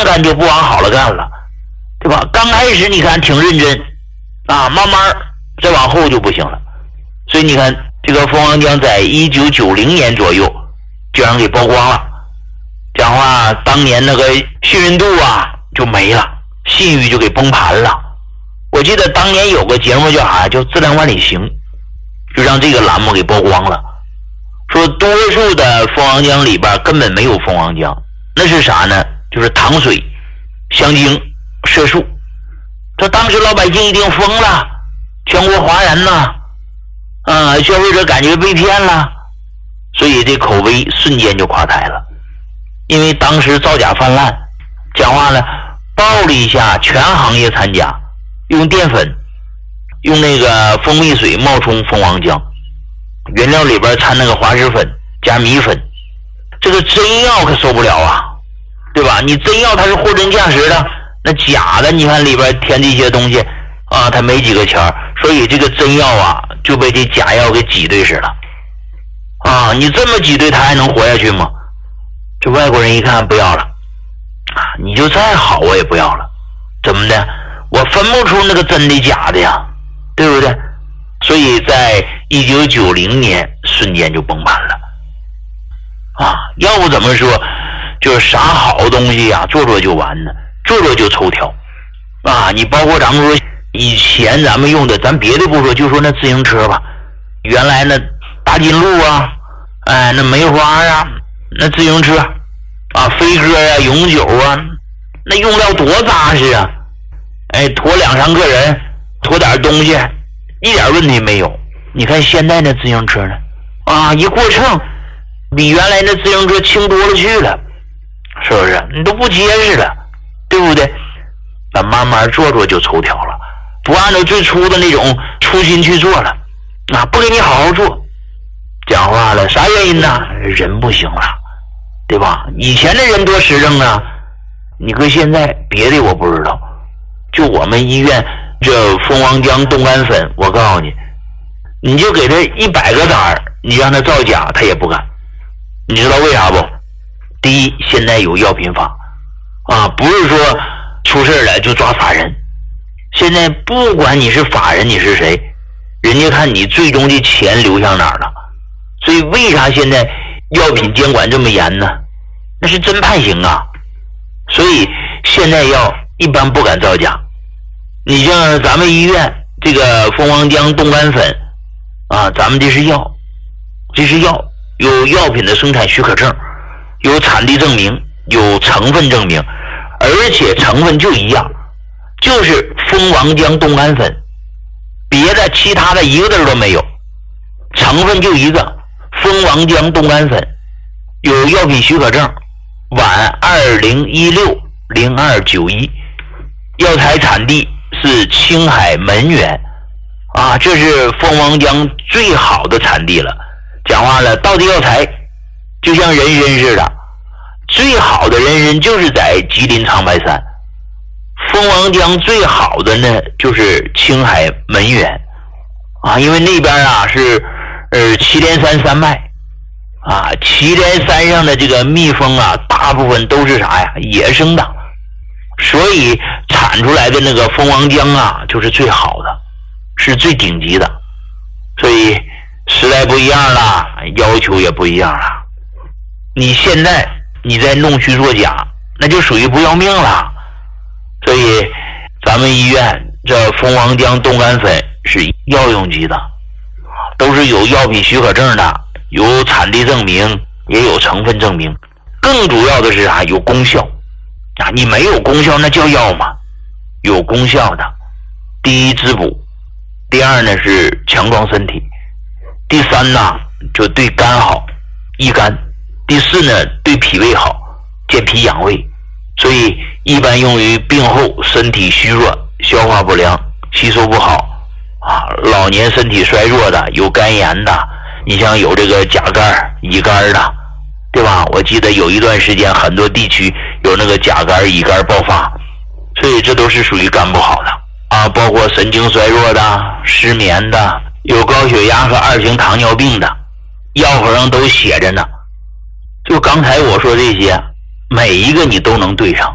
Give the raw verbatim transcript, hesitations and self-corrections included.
干就不往好了干了，对吧？刚开始你看挺认真啊，慢慢再往后就不行了。所以你看这个蜂王浆在一九九零年左右就让人给曝光了，讲话当年那个信任度啊就没了，信誉就给崩盘了。我记得当年有个节目叫啥，叫《质量万里行》，就让这个栏目给曝光了，说多数的蜂王浆里边根本没有蜂王浆，那是啥呢？就是糖水、香精、色素。这当时老百姓一定疯了，全国哗然呐，啊，消费者感觉被骗了，所以这口碑瞬间就垮台了。因为当时造假泛滥，讲话呢，暴了一下全行业掺假，用淀粉、用那个蜂蜜水冒充蜂王浆，原料里边掺那个滑石粉加米粉，这个真药可受不了啊，对吧？你真药它是货真价实的，那假的你看里边填这些东西啊，它没几个钱，所以这个真药啊就被这假药给挤兑死了啊！你这么挤兑它还能活下去吗？这外国人一看不要了啊，你就再好我也不要了，怎么的？我分不出那个真的假的呀，对不对？所以在一九九零年瞬间就崩盘了啊！要不怎么说就是啥好东西呀、啊，做做就完呢，做做就抽条啊！你包括咱们说以前咱们用的，咱别的不说，就说那自行车吧，原来那大金鹿啊，哎，那梅花啊，那自行车啊，飞鸽啊，永久啊，那用料多扎实啊！哎，驮两三个人，驮点东西，一点问题没有。你看现在那自行车呢，啊，一过秤，比原来那自行车轻多了去了，是不是？你都不结实了，对不对？咱慢慢做做就抽条了，不按照最初的那种初心去做了，啊，不给你好好做，讲话了，啥原因呢？人不行了，对吧？以前的人多实诚啊，你搁现在别的我不知道。就我们医院这蜂王浆冻干粉，我告诉你，你就给他一百个单儿，你让他造假，他也不敢。你知道为啥不？第一，现在有药品法啊，不是说出事了就抓法人。现在不管你是法人你是谁，人家看你最终的钱流向哪儿了。所以为啥现在药品监管这么严呢？那是真判刑啊。所以现在药一般不敢造假。你像咱们医院这个蜂王浆冻干粉啊，咱们这是药，这是药，有药品的生产许可证，有产地证明，有成分证明，而且成分就一样，就是蜂王浆冻干粉，别的其他的一个字都没有，成分就一个，蜂王浆冻干粉，有药品许可证，皖二零一六零二九一，药材产地是青海门源啊，这是蜂王浆最好的产地了。讲话了，道地药材就像人参似的，最好的人参就是在吉林长白山，蜂王浆最好的呢就是青海门源啊，因为那边啊是呃祁连山山脉啊，祁连山上的这个蜜蜂啊，大部分都是啥呀？野生的，所以产出来的那个蜂王浆啊，就是最好的，是最顶级的。所以时代不一样了，要求也不一样了。你现在你在弄虚作假，那就属于不要命了。所以咱们医院这蜂王浆冻干粉是药用级的，都是有药品许可证的，有产地证明，也有成分证明。更主要的是啥？有功效啊！你没有功效那叫药吗？有功效的，第一滋补，第二呢是强壮身体，第三呢就对肝好，益肝，第四呢对脾胃好，健脾养胃。所以一般用于病后身体虚弱、消化不良、吸收不好啊，老年身体衰弱的，有肝炎的，你像有这个甲肝、乙肝的，对吧？我记得有一段时间很多地区有那个甲肝、乙肝爆发，所以这都是属于肝不好的啊，包括神经衰弱的、失眠的，有高血压和二型糖尿病的，药盒上都写着呢。就刚才我说这些，每一个你都能对上。